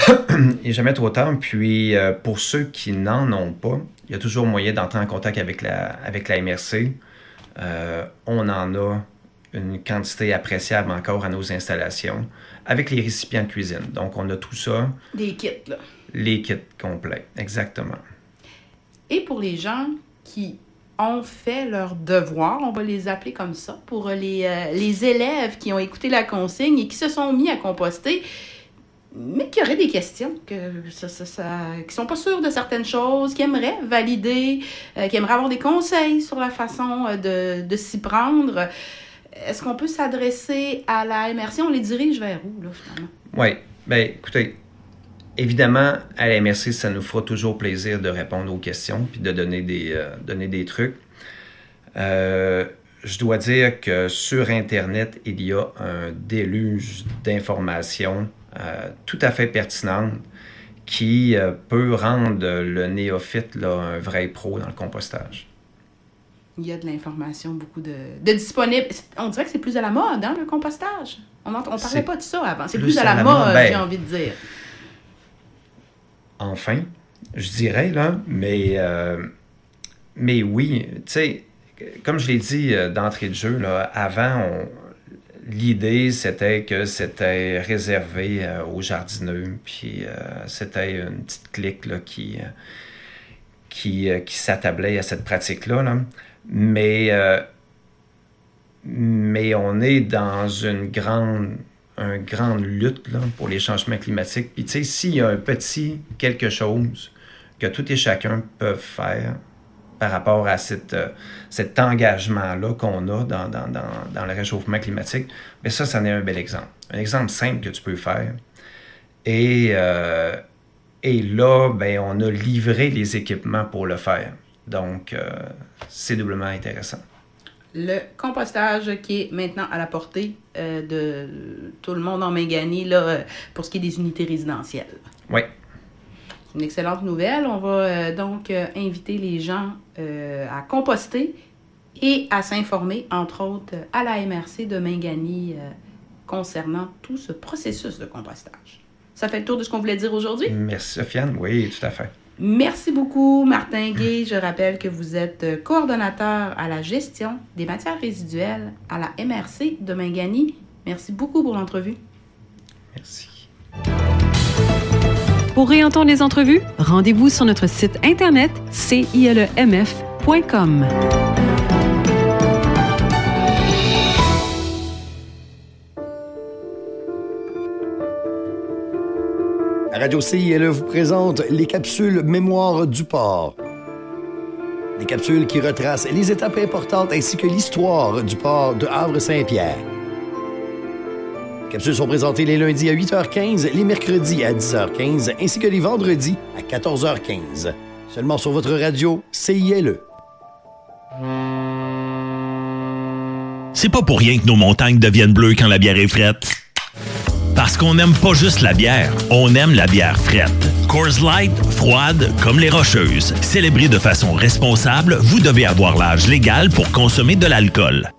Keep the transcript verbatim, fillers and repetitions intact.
il n'est jamais trop tard. Puis, euh, pour ceux qui n'en ont pas, il y a toujours moyen d'entrer en contact avec la, avec la M R C. Euh, on en a une quantité appréciable encore à nos installations avec les récipients de cuisine. Donc, on a tout ça. Des kits, là. Les kits complets, exactement. Et pour les gens qui ont fait leur devoir, on va les appeler comme ça, pour les, euh, les élèves qui ont écouté la consigne et qui se sont mis à composter, mais qui auraient des questions, que ça, ça, ça, qui sont pas sûrs de certaines choses, qui aimeraient valider, euh, qui aimeraient avoir des conseils sur la façon de, de s'y prendre. Est-ce qu'on peut s'adresser à la M R C? On les dirige vers où, là, finalement? Oui. Bien, écoutez, évidemment, à la M R C, ça nous fera toujours plaisir de répondre aux questions puis de donner des, euh, donner des trucs. Euh, je dois dire que sur Internet, il y a un déluge d'informations euh, tout à fait pertinentes qui euh, peut rendre le néophyte là, un vrai pro dans le compostage. Il y a de l'information, beaucoup de, de disponible. On dirait que c'est plus à la mode, hein, le compostage. On ne parlait pas de ça avant. C'est plus, plus à la, à la mode, ben, j'ai envie de dire. Enfin, je dirais, là, mais, euh, mais oui, tu sais, comme je l'ai dit euh, d'entrée de jeu, là, avant, on, l'idée, c'était que c'était réservé euh, aux jardineux, puis euh, c'était une petite clique là, qui, euh, qui, euh, qui s'attablait à cette pratique-là, là. Mais, euh, mais on est dans une grande, une grande lutte là, pour les changements climatiques. Puis, tu sais, s'il y a un petit quelque chose que tout et chacun peuvent faire par rapport à cette, euh, cet engagement-là qu'on a dans, dans, dans, dans le réchauffement climatique, bien ça, ça en est un bel exemple. Un exemple simple que tu peux faire. Et, euh, et là, bien, on a livré les équipements pour le faire. Donc, euh, c'est doublement intéressant. Le compostage qui est maintenant à la portée euh, de tout le monde en Mingani, là, pour ce qui est des unités résidentielles. Oui. C'est une excellente nouvelle. On va euh, donc euh, inviter les gens euh, à composter et à s'informer, entre autres, à la M R C de Mingani euh, concernant tout ce processus de compostage. Ça fait le tour de ce qu'on voulait dire aujourd'hui? Merci, Sofiane. Oui, tout à fait. Merci beaucoup, Martin Gay. Je rappelle que vous êtes coordonnateur à la gestion des matières résiduelles à la M R C de Mingani. Merci beaucoup pour l'entrevue. Merci. Pour réentendre les entrevues, rendez-vous sur notre site internet c i l e m f point com. Radio C I L E vous présente les capsules Mémoire du port. Des capsules qui retracent les étapes importantes ainsi que l'histoire du port de Havre-Saint-Pierre. Les capsules sont présentées les lundis à huit heures quinze, les mercredis à dix heures quinze ainsi que les vendredis à quatorze heures quinze. Seulement sur votre radio C I L E. C'est pas pour rien que nos montagnes deviennent bleues quand la bière est frette. Parce qu'on n'aime pas juste la bière, on aime la bière frette. Coors Light, froide comme les Rocheuses. Célébrée de façon responsable, vous devez avoir l'âge légal pour consommer de l'alcool.